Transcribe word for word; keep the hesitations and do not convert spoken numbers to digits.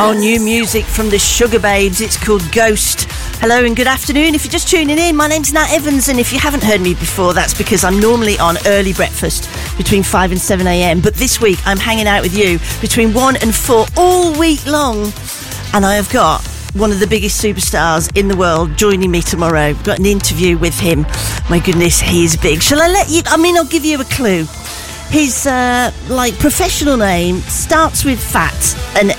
Oh, new music from the Sugar Babes. It's called Ghost. Hello and good afternoon. If you're just tuning in, my name's Nat Evans, and if you haven't heard me before, that's because I'm normally on early breakfast between five and seven a.m. But this week, I'm hanging out with you between one and four all week long. And I have got one of the biggest superstars in the world joining me tomorrow. I've got an interview with him. My goodness, he is big. Shall I let you... I mean, I'll give you a clue. His, uh, like, professional name starts with Fat and